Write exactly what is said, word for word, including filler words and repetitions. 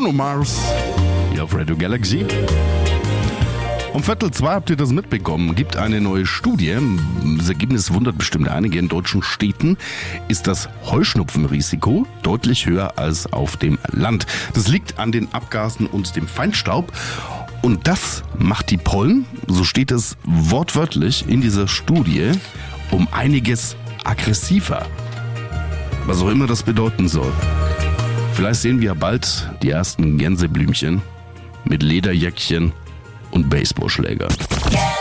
Bruno Mars hier auf Radio Galaxy. Um Viertel zwei habt ihr das mitbekommen, gibt eine neue Studie. Das Ergebnis wundert bestimmt einige. In deutschen Städten ist das Heuschnupfenrisiko deutlich höher als auf dem Land. Das liegt an den Abgasen und dem Feinstaub. Und das macht die Pollen, so steht es wortwörtlich in dieser Studie, um einiges aggressiver. Was auch immer das bedeuten soll. Vielleicht sehen wir bald die ersten Gänseblümchen mit Lederjäckchen und Baseballschläger.